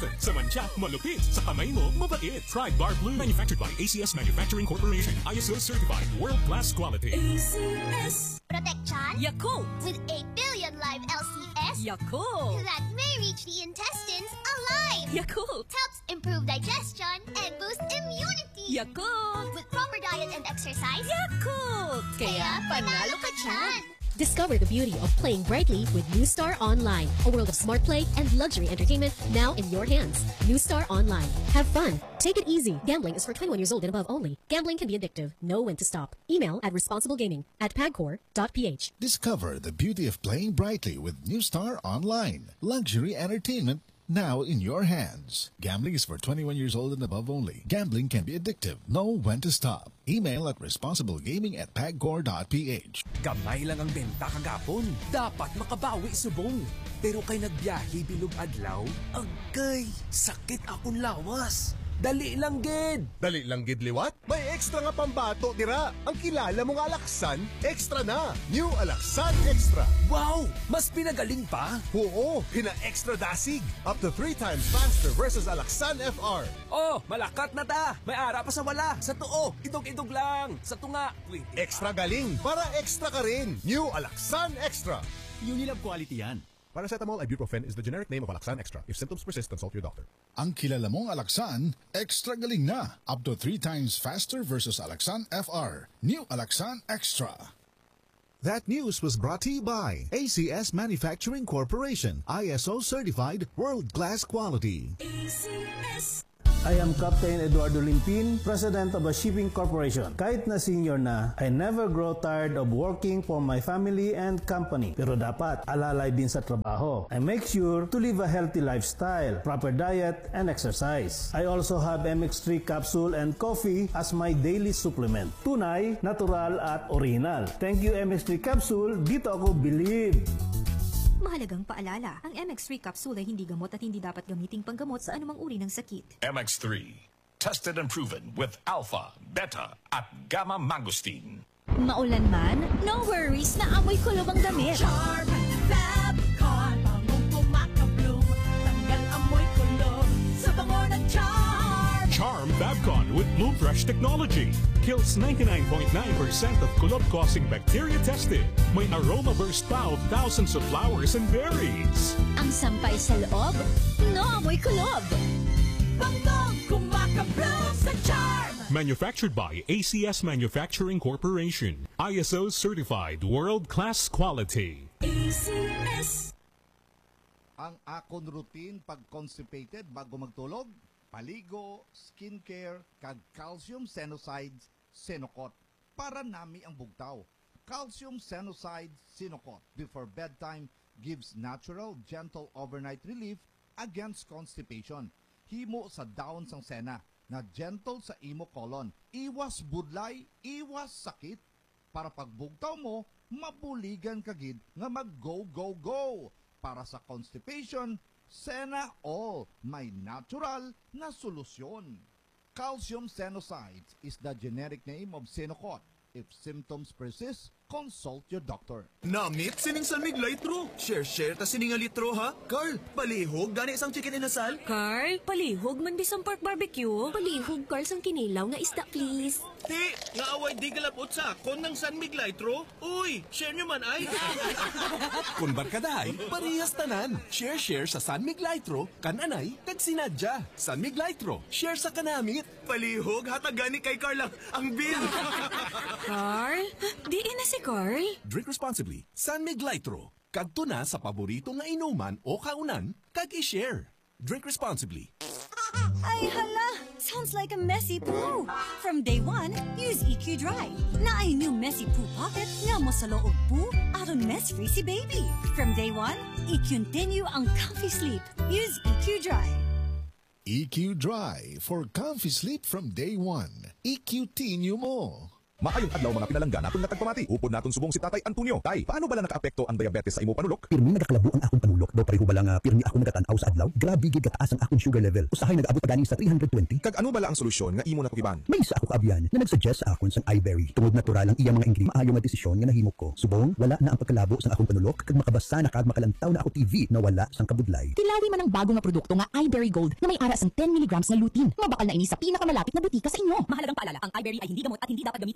Sa mancha, malupit. Sa kamay mo, mabait. Try Bar Blue. Manufactured by ACS Manufacturing Corporation. ISO certified. World-class quality. ACS. Protection. Yakult. With 8 billion live LCS. Yakult. That may reach the intestines alive. Yakult. Helps improve digestion and boost immunity. Yakult. With proper diet and exercise. Yakult. Kaya panalo ka dyan. Discover the beauty of playing brightly with New Star Online, a world of smart play and luxury entertainment now in your hands. New Star Online. Have fun. Take it easy. Gambling is for 21 years old and above only. Gambling can be addictive. Know when to stop. Email at responsiblegaming@pagcor.ph. Discover the beauty of playing brightly with New Star Online. Luxury entertainment now in your hands. Gambling is for 21 years old and above only. Gambling can be addictive. Know when to stop. Email at responsiblegaming@pagcor.ph. Gamay lang ang benta kagapon. Dapat makabawi subong. Pero kay nagbiyahe bilog adlaw, agay, sakit akong lawas. Dali lang gid. Dali lang gid liwat? May extra nga pambato dira. Ang kilala mong Alaksan, extra na. New Alaksan Extra. Wow, mas pinagaling pa. Oo, pina-extra dasig. Up to 3 times faster versus Alaksan FR. Oh, malakat na ta. May ara pa sa wala. Sa tuo, idog-idog lang. Sa tunga, wait. Extra galing para extra ka rin. New Alaksan Extra. Unilab quality yan. Paracetamol ibuprofen is the generic name of Alaksan Extra. If symptoms persist, consult your doctor. Ang kilala mong Alaksan, extra galing na. Up to 3 times faster versus Alaksan FR. New Alaksan Extra. That news was brought to you by ACS Manufacturing Corporation, ISO certified world-class quality. ACS. I am Captain Eduardo Limpin, President of a shipping corporation. Kahit na senior na, I never grow tired of working for my family and company. Pero dapat alalay din sa trabaho. I make sure to live a healthy lifestyle, proper diet, and exercise. I also have MX3 capsule and coffee as my daily supplement. Tunay, natural, at original. Thank you MX3 capsule, dito ako believe. Mahalagang paalala, ang MX3 capsule ay hindi gamot at hindi dapat gamiting panggamot sa anumang uri ng sakit. MX3. Tested and proven with alpha, beta, at gamma mangosteen. Maulan man, no worries na amoy kulob ang damit. Charm Fabcon. Bangong pumakabloom. Tanggal amoy kulob sa bango ng Charm. Charm Fabcon with Bloom Fresh technology. Kills 99.9% of kulob-causing bacteria tested. May aroma burst pa of thousands of flowers and berries. Ang sampay sa loob, no amoy kulob. Bangong kumakabloom sa Charm. Manufactured by ACS Manufacturing Corporation. ISO certified world-class quality. ACS. Ang akon routine pag constipated bago magtulog, paligo, skincare, kag calcium senosides, Senokot. Para nami ang bugtaw. Calcium senosides, Senokot. Before bedtime, gives natural, gentle overnight relief against constipation. Himo sa daon sang sena na gentle sa imo colon. Iwas budlay, iwas sakit. Para pagbugtaw mo, mabuligan kagid nga mag-go-go-go. Para sa constipation, Sena All, may natural na solusyon. Calcium Senosides is the generic name of Senokot. If symptoms persist, consult your doctor. Namit sining salmig litro. Share ta sining nga litro ha. Carl, palihog gani isang chicken inasal. Carl, palihog man bisang pork barbecue. Palihog, Carl, sang kinilaw nga isda, please. Ti, nga away di galapot sa kon ng sanmig litro. Uy, share nyo man ay. Kung barkadahay, parehas tanan. Share sa Sanmig Litro, kananay, kag sinadya. Sanmig Litro, share sa kanamit. Palihog, hatagani kay Carl ang bill. Carl, di na si Carl. Drink responsibly. Sanmig Litro. Kadto na sa paborito nga inuman o kaunan, kag i-share. Drink responsibly. Ay hala, sounds like a messy poo. From day one, use EQ Dry. Na ay new messy poo pocket nga mo sa loob poo aron mess-free si baby. From day one, i-continue ang comfy sleep. Use EQ Dry. EQ Dry for comfy sleep from day one. EQ Tinyo mo. Maayong adlaw mga pinalangga naton nga tagpamati. Upod naton subong si Tatay Antonio. Tay, paano bala nakaapekto ang diabetes sa imo panulok? Pirmi nagakalabo ang akong panulok. Do pareho bala nga pirmi ako nagatanaw sa adlaw. Grabe gid kataas ang akong sugar level. Usahay nag-abot pa ganing sa 320. Kag ano bala ang solusyon nga imo nakukiban? May isa ako kaabyan na nagsuggest sa akon sang iBerry. Tungod natural ang iyang mga ingredients, maayo nga desisyon nga nahimo ko. Subong wala na ang pagkalabo sa akong panulok kag makabasa na kag makalantaw na ako TV na wala sang kabudlay. Tilawi man ang bago nga produkto nga iBerry Gold na may ara sang 10 mg nga lutein. Mabakal na ini sa pinakamalapit na butika sa inyo. Mahalagang paalala, ang iBerry ay hindi gamot at hindi dapat gamitin